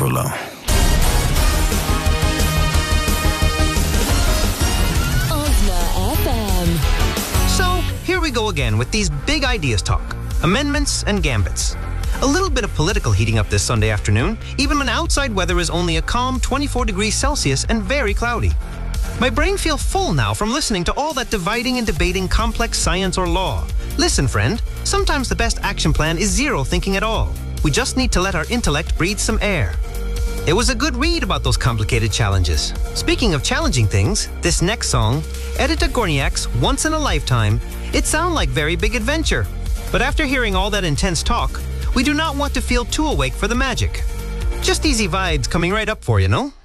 solo. Osna FM. So, here we go again with these big ideas talk. Amendments and gambits. A little bit of political heating up this Sunday afternoon, even when outside weather is only a calm 24 degrees Celsius and very cloudy. My brain feels full now from listening to all that dividing and debating complex science or law. Listen, friend, sometimes the best action plan is zero thinking at all. We just need to let our intellect breathe some air. It was a good read about those complicated challenges. Speaking of challenging things, this next song, Edita Gorniak's Once in a Lifetime, it sounds like very big adventure. But after hearing all that intense talk, we do not want to feel too awake for the magic. Just easy vibes coming right up for you, no?